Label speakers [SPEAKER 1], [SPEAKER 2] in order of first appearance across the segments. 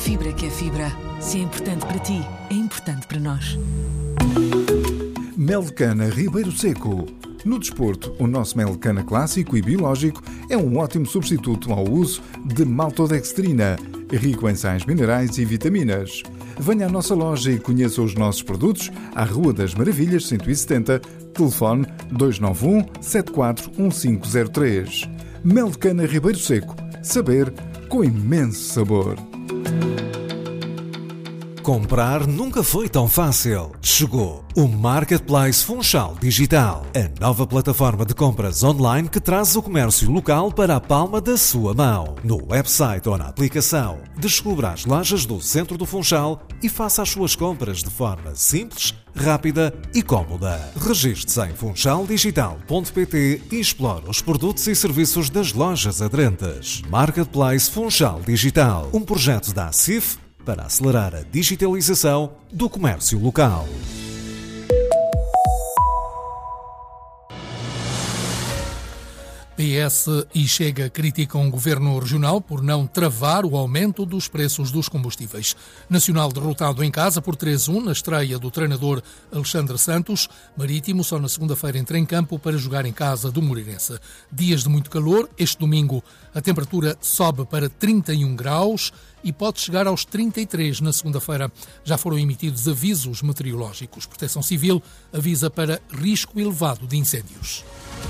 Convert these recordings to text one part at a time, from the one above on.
[SPEAKER 1] Fibra que é fibra. Se é importante para ti, é importante para nós.
[SPEAKER 2] Mel de cana Ribeiro Seco. No desporto, o nosso mel de cana clássico e biológico é um ótimo substituto ao uso de maltodextrina, rico em sais minerais e vitaminas. Venha à nossa loja e conheça os nossos produtos à Rua das Maravilhas 170, telefone 291 741503. Mel de cana Ribeiro Seco. Saber com imenso sabor.
[SPEAKER 3] Comprar nunca foi tão fácil. Chegou o Marketplace Funchal Digital, a nova plataforma de compras online que traz o comércio local para a palma da sua mão. No website ou na aplicação, descubra as lojas do centro do Funchal e faça as suas compras de forma simples, rápida e cómoda. Registre-se em funchaldigital.pt e explore os produtos e serviços das lojas aderentes. Marketplace Funchal Digital, um projeto da ACIF para acelerar a digitalização do comércio local.
[SPEAKER 4] PS e Chega criticam o Governo Regional por não travar o aumento dos preços dos combustíveis. Nacional derrotado em casa por 3-1 na estreia do treinador Alexandre Santos. Marítimo só na segunda-feira entra em campo para jogar em casa do Moreirense. Dias de muito calor. Este domingo a temperatura sobe para 31 graus e pode chegar aos 33 na segunda-feira. Já foram emitidos avisos meteorológicos. Proteção Civil avisa para risco elevado de incêndios.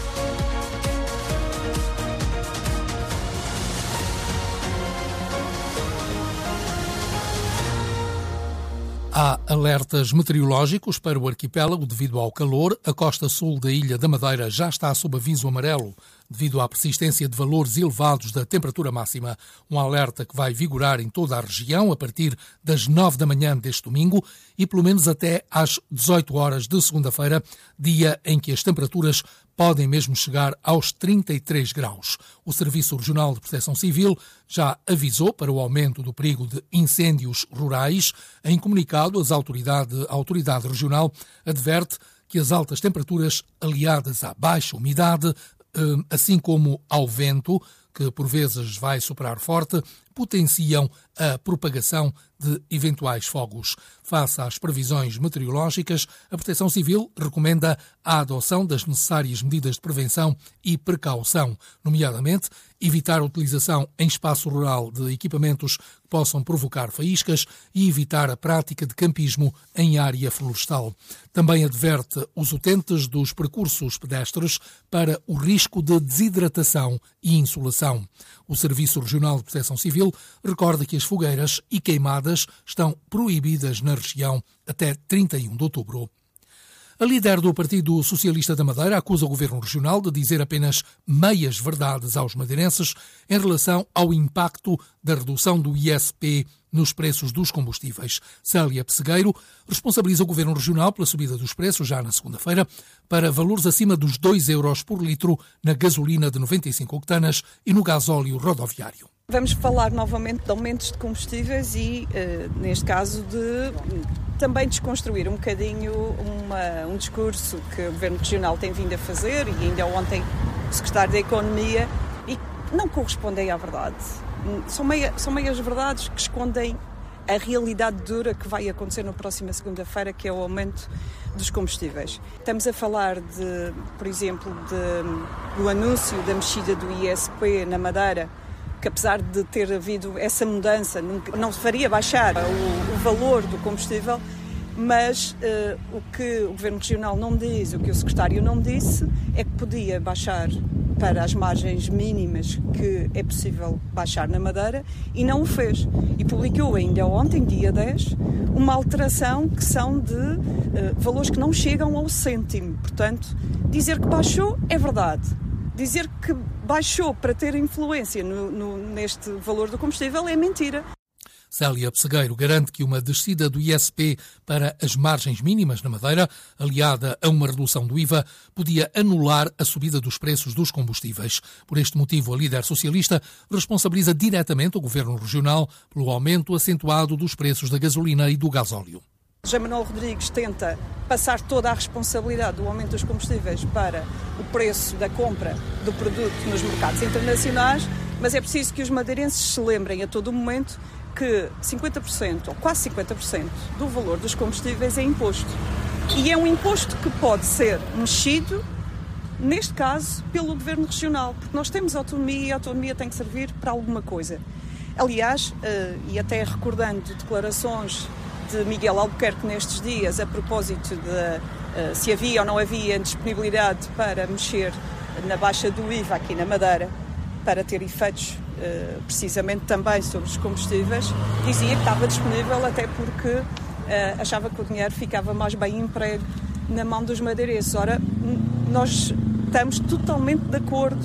[SPEAKER 4] Há alertas meteorológicos para o arquipélago devido ao calor. A costa sul da Ilha da Madeira já está sob aviso amarelo devido à persistência de valores elevados da temperatura máxima. Um alerta que vai vigorar em toda a região a partir das 9 da manhã deste domingo e pelo menos até às 18 horas de segunda-feira, dia em que as temperaturas podem mesmo chegar aos 33 graus. O Serviço Regional de Proteção Civil já avisou para o aumento do perigo de incêndios rurais. Em comunicado, a autoridade regional adverte que as altas temperaturas, aliadas à baixa umidade, assim como ao vento, que por vezes vai soprar forte, potenciam a propagação de eventuais fogos. Face às previsões meteorológicas, a Proteção Civil recomenda a adoção das necessárias medidas de prevenção e precaução, nomeadamente evitar a utilização em espaço rural de equipamentos que possam provocar faíscas e evitar a prática de campismo em área florestal. Também adverte os utentes dos percursos pedestres para o risco de desidratação e insolação. O Serviço Regional de Proteção Civil recorda que as fogueiras e queimadas estão proibidas na região até 31 de outubro. A líder do Partido Socialista da Madeira acusa o Governo Regional de dizer apenas meias verdades aos madeirenses em relação ao impacto da redução do ISP nos preços dos combustíveis. Célia Pessegueiro responsabiliza o Governo Regional pela subida dos preços já na segunda-feira para valores acima dos 2 euros por litro na gasolina de 95 octanas e no gasóleo rodoviário.
[SPEAKER 5] Vamos falar novamente de aumentos de combustíveis e, neste caso, de também desconstruir um bocadinho um discurso que o Governo Regional tem vindo a fazer e ainda ontem o Secretário da Economia e não correspondem à verdade. São meias verdades que escondem a realidade dura que vai acontecer na próxima segunda-feira, que é o aumento dos combustíveis. Estamos a falar, por exemplo, do anúncio da mexida do ISP na Madeira, que apesar de ter havido essa mudança, não faria baixar o valor do combustível, mas o que o Governo Regional não diz, o que o Secretário não disse, é que podia baixar para as margens mínimas que é possível baixar na Madeira e não o fez. E publicou ainda ontem, dia 10, uma alteração que são de valores que não chegam ao cêntimo. Portanto, dizer que baixou é verdade. Dizer que baixou para ter influência neste valor do combustível é mentira.
[SPEAKER 4] Célia Pessegueiro garante que uma descida do ISP para as margens mínimas na Madeira, aliada a uma redução do IVA, podia anular a subida dos preços dos combustíveis. Por este motivo, a líder socialista responsabiliza diretamente o Governo Regional pelo aumento acentuado dos preços da gasolina e do gasóleo.
[SPEAKER 5] José Manuel Rodrigues tenta passar toda a responsabilidade do aumento dos combustíveis para o preço da compra do produto nos mercados internacionais, mas é preciso que os madeirenses se lembrem a todo momento que 50% ou quase 50% do valor dos combustíveis é imposto. E é um imposto que pode ser mexido, neste caso, pelo Governo Regional, porque nós temos autonomia e a autonomia tem que servir para alguma coisa. Aliás, e até recordando declarações de Miguel Albuquerque nestes dias a propósito de se havia ou não havia disponibilidade para mexer na baixa do IVA aqui na Madeira, para ter efeitos precisamente também sobre os combustíveis, dizia que estava disponível até porque achava que o dinheiro ficava mais bem emprego na mão dos madeirenses. Ora, nós estamos totalmente de acordo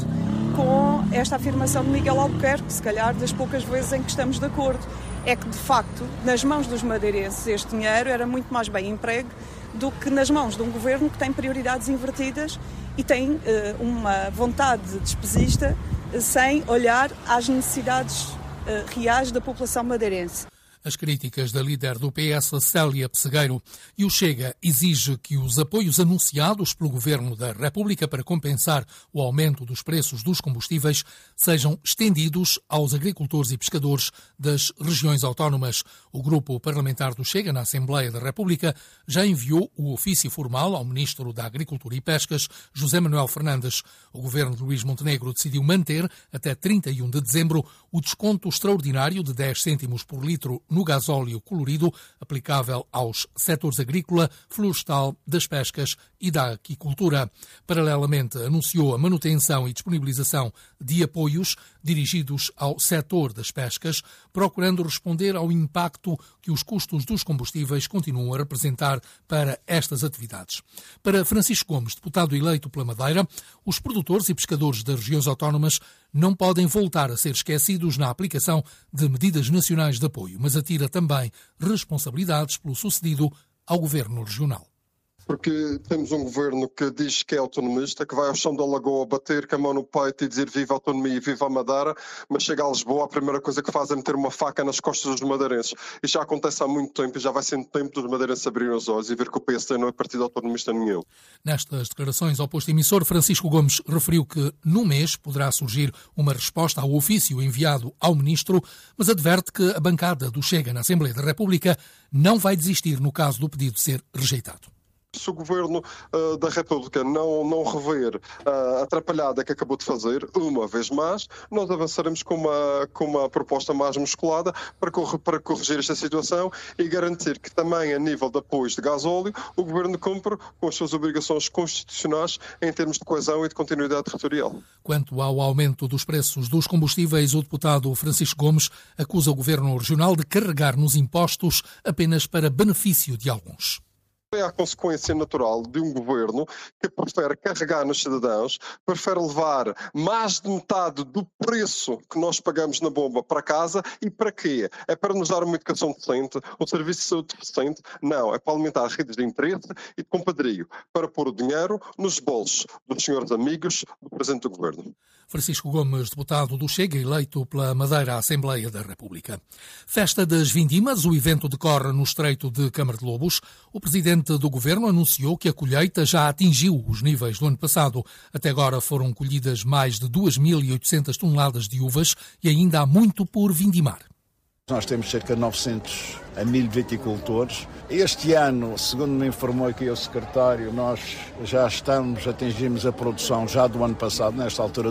[SPEAKER 5] com esta afirmação de Miguel Albuquerque, se calhar das poucas vezes em que estamos de acordo. É que, de facto, nas mãos dos madeirenses este dinheiro era muito mais bem emprego do que nas mãos de um governo que tem prioridades invertidas e tem uma vontade despesista sem olhar às necessidades reais da população madeirense.
[SPEAKER 4] As críticas da líder do PS, Célia Pessegueiro, e o Chega exige que os apoios anunciados pelo Governo da República para compensar o aumento dos preços dos combustíveis sejam estendidos aos agricultores e pescadores das regiões autónomas. O grupo parlamentar do Chega na Assembleia da República já enviou o ofício formal ao Ministro da Agricultura e Pescas, José Manuel Fernandes. O Governo de Luís Montenegro decidiu manter, até 31 de dezembro, o desconto extraordinário de 10 cêntimos por litro no gasóleo colorido, aplicável aos setores agrícola, florestal, das pescas e da aquicultura. Paralelamente, anunciou a manutenção e disponibilização de apoios dirigidos ao setor das pescas, procurando responder ao impacto que os custos dos combustíveis continuam a representar para estas atividades. Para Francisco Gomes, deputado eleito pela Madeira, os produtores e pescadores das regiões autónomas não podem voltar a ser esquecidos na aplicação de medidas nacionais de apoio, mas atira também responsabilidades pelo sucedido ao Governo Regional.
[SPEAKER 6] Porque temos um governo que diz que é autonomista, que vai ao chão da Lagoa bater com a mão no peito e dizer viva a autonomia e viva a Madeira, mas chega a Lisboa, a primeira coisa que faz é meter uma faca nas costas dos madeirenses. Isto já acontece há muito tempo e já vai sendo tempo dos madeirenses abrirem os olhos e ver que o PSD não é partido autonomista nenhum.
[SPEAKER 4] Nestas declarações ao posto emissor, Francisco Gomes referiu que no mês poderá surgir uma resposta ao ofício enviado ao Ministro, mas adverte que a bancada do Chega na Assembleia da República não vai desistir no caso do pedido ser rejeitado.
[SPEAKER 6] Se o Governo da República não rever a atrapalhada que acabou de fazer, uma vez mais, nós avançaremos com uma proposta mais musculada para corrigir esta situação e garantir que também a nível de apoios de gasóleo o Governo cumpre com as suas obrigações constitucionais em termos de coesão e de continuidade territorial.
[SPEAKER 4] Quanto ao aumento dos preços dos combustíveis, o deputado Francisco Gomes acusa o Governo Regional de carregar nos impostos apenas para benefício de alguns.
[SPEAKER 6] É a consequência natural de um governo que prefere carregar nos cidadãos, prefere levar mais de metade do preço que nós pagamos na bomba para casa. E para quê? É para nos dar uma educação decente, um serviço de saúde decente? Não, é para alimentar redes de interesse e de compadrio, para pôr o dinheiro nos bolsos dos senhores amigos do Presidente do Governo.
[SPEAKER 4] Francisco Gomes, deputado do Chega, eleito pela Madeira à Assembleia da República. Festa das Vindimas, o evento decorre no Estreito de Câmara de Lobos. O presidente do Governo anunciou que a colheita já atingiu os níveis do ano passado. Até agora foram colhidas mais de 2.800 toneladas de uvas e ainda há muito por vindimar.
[SPEAKER 7] Nós temos cerca de 900 a 1.000 viticultores. Este ano, segundo me informou aqui o secretário, nós já atingimos a produção já do ano passado, nesta altura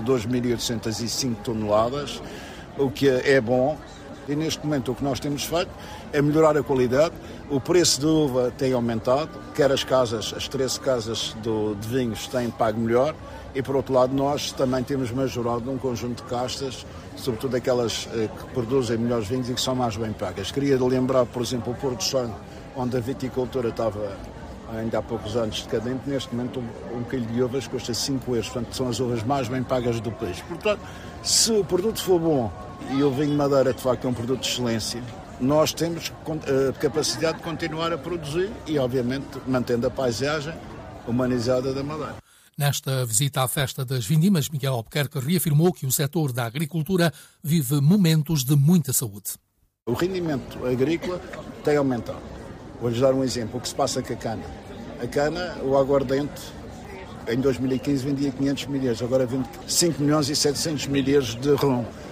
[SPEAKER 7] 2.805 toneladas, o que é bom. E neste momento o que nós temos feito é melhorar a qualidade. O preço da uva tem aumentado, quer as 13 casas de vinhos têm pago melhor. E, por outro lado, nós também temos majorado um conjunto de castas, sobretudo aquelas que produzem melhores vinhos e que são mais bem pagas. Queria lembrar, por exemplo, o Porto Santo, onde a viticultura estava ainda há poucos anos decadente. Neste momento, um quilo de uvas custa 5 euros. Portanto, são as uvas mais bem pagas do país. Portanto, se o produto for bom e o vinho Madeira, de facto, é um produto de excelência, nós temos a capacidade de continuar a produzir e, obviamente, mantendo a paisagem humanizada da Madeira.
[SPEAKER 4] Nesta visita à Festa das Vindimas, Miguel Albuquerque reafirmou que o setor da agricultura vive momentos de muita saúde.
[SPEAKER 7] O rendimento agrícola tem aumentado. Vou-lhes dar um exemplo, o que se passa com a cana. A cana, o aguardente, em 2015 vendia 500 mil euros, agora vende 5 milhões e 700 mil euros de rum.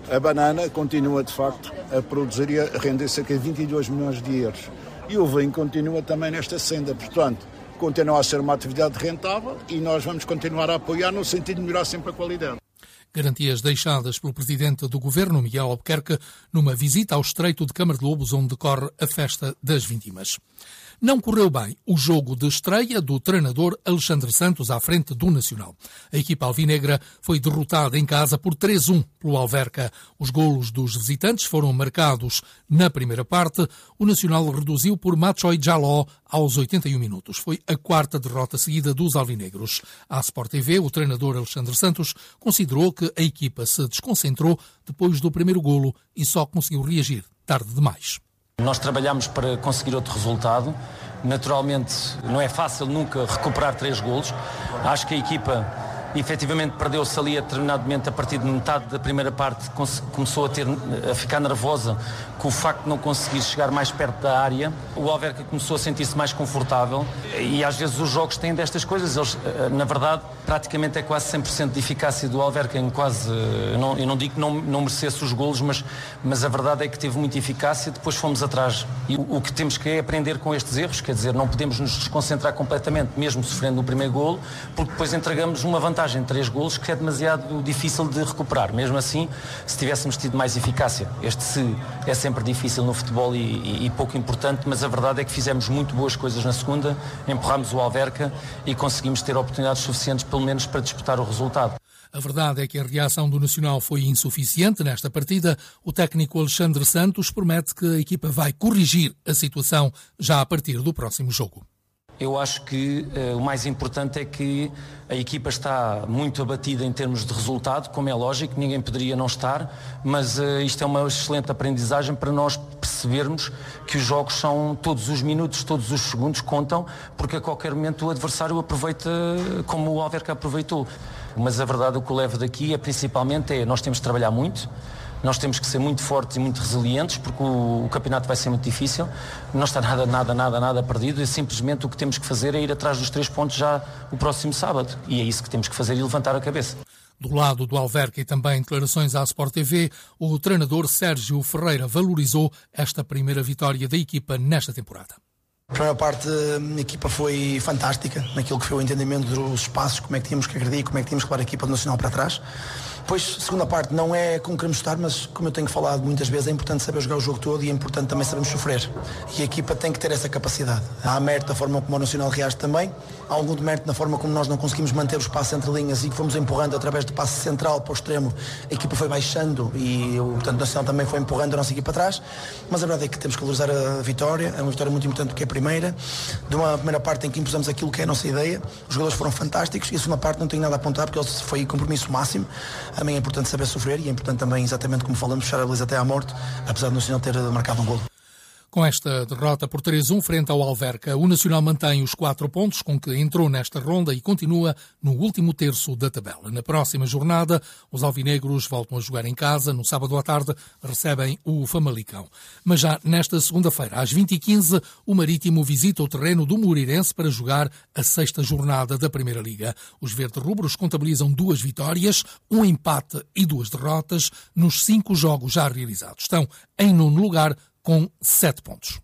[SPEAKER 7] A banana continua, de facto, a produzir e a render cerca de 22 milhões de euros. E o vinho continua também nesta senda. Portanto, continua a ser uma atividade rentável e nós vamos continuar a apoiar no sentido de melhorar sempre a qualidade.
[SPEAKER 4] Garantias deixadas pelo presidente do governo, Miguel Albuquerque, numa visita ao Estreito de Câmara de Lobos, onde decorre a Festa das Vindimas. Não correu bem o jogo de estreia do treinador Alexandre Santos à frente do Nacional. A equipa alvinegra foi derrotada em casa por 3-1 pelo Alverca. Os golos dos visitantes foram marcados na primeira parte. O Nacional reduziu por Machoy Jaló aos 81 minutos. Foi a quarta derrota seguida dos alvinegros. À Sport TV, o treinador Alexandre Santos considerou que a equipa se desconcentrou depois do primeiro golo e só conseguiu reagir tarde demais.
[SPEAKER 8] Nós trabalhamos para conseguir outro resultado. Naturalmente, não é fácil nunca recuperar 3 golos. Acho que a equipa efetivamente perdeu-se ali a determinado momento, a partir de metade da primeira parte, começou a ficar nervosa com o facto de não conseguir chegar mais perto da área. O Alverca começou a sentir-se mais confortável e às vezes os jogos têm destas coisas. Eles, na verdade, praticamente é quase 100% de eficácia do Alverca em quase... Eu não digo que não merecesse os golos, mas a verdade é que teve muita eficácia. Depois fomos atrás. E o que temos que é aprender com estes erros, quer dizer, não podemos nos desconcentrar completamente, mesmo sofrendo o primeiro golo, porque depois entregamos uma vantagem de 3 golos que é demasiado difícil de recuperar. Mesmo assim, se tivéssemos tido mais eficácia. Este se é sempre difícil no futebol e pouco importante, mas a verdade é que fizemos muito boas coisas na segunda, empurramos o Alverca e conseguimos ter oportunidades suficientes, pelo menos, para disputar o resultado.
[SPEAKER 4] A verdade é que a reação do Nacional foi insuficiente nesta partida. O técnico Alexandre Santos promete que a equipa vai corrigir a situação já a partir do próximo jogo.
[SPEAKER 8] Eu acho que o mais importante é que a equipa está muito abatida em termos de resultado, como é lógico, ninguém poderia não estar, mas isto é uma excelente aprendizagem para nós percebermos que os jogos são todos os minutos, todos os segundos contam, porque a qualquer momento o adversário aproveita como o Alverca aproveitou. Mas a verdade, o que eu levo daqui é principalmente nós temos de trabalhar muito. Nós temos que ser muito fortes e muito resilientes, porque o campeonato vai ser muito difícil. Não está nada perdido. E simplesmente o que temos que fazer é ir atrás dos 3 pontos já o próximo sábado. E é isso que temos que fazer e levantar a cabeça.
[SPEAKER 4] Do lado do Alverca e também em declarações à Sport TV, o treinador Sérgio Ferreira valorizou esta primeira vitória da equipa nesta temporada.
[SPEAKER 9] A primeira parte a equipa foi fantástica, naquilo que foi o entendimento dos espaços, como é que tínhamos que agredir, como é que tínhamos que levar a equipa do Nacional para trás. Depois, a segunda parte não é como queremos estar, mas como eu tenho falado muitas vezes, é importante saber jogar o jogo todo e é importante também sabermos sofrer. E a equipa tem que ter essa capacidade. Há mérito da forma como o Nacional reage também, há algum mérito na forma como nós não conseguimos manter o espaço entre linhas e que fomos empurrando através do passe central para o extremo. A equipa foi baixando e portanto, o Nacional também foi empurrando a nossa equipa atrás. Mas a verdade é que temos que valorizar a vitória, é uma vitória muito importante porque é a primeira. De uma primeira parte em que impusemos aquilo que é a nossa ideia, os jogadores foram fantásticos e a segunda parte não tenho nada a apontar porque foi compromisso máximo. Também é importante saber sofrer e é importante também, exatamente como falamos, fechar a baliza até à morte, apesar do Nacional ter marcado um golo.
[SPEAKER 4] Com esta derrota por 3-1 frente ao Alverca, o Nacional mantém os 4 pontos com que entrou nesta ronda e continua no último terço da tabela. Na próxima jornada, os alvinegros voltam a jogar em casa. No sábado à tarde, recebem o Famalicão. Mas já nesta segunda-feira, às 20h15, o Marítimo visita o terreno do Moreirense para jogar a 6ª jornada da Primeira Liga. Os verde-rubros contabilizam 2 vitórias, 1 empate e 2 derrotas nos 5 jogos já realizados. Estão em 9º lugar, com 7 pontos.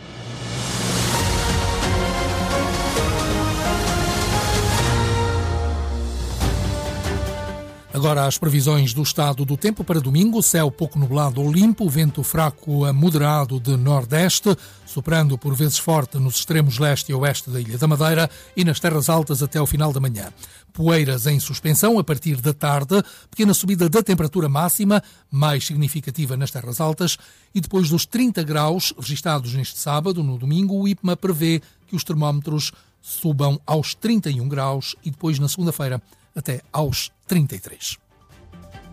[SPEAKER 4] Agora as previsões do estado do tempo para domingo. Céu pouco nublado ou limpo, vento fraco a moderado de nordeste, soprando por vezes forte nos extremos leste e oeste da Ilha da Madeira e nas terras altas até ao final da manhã. Poeiras em suspensão a partir da tarde, pequena subida da temperatura máxima, mais significativa nas terras altas, e depois dos 30 graus registados neste sábado, no domingo, o IPMA prevê que os termómetros subam aos 31 graus e depois na segunda-feira até aos 33.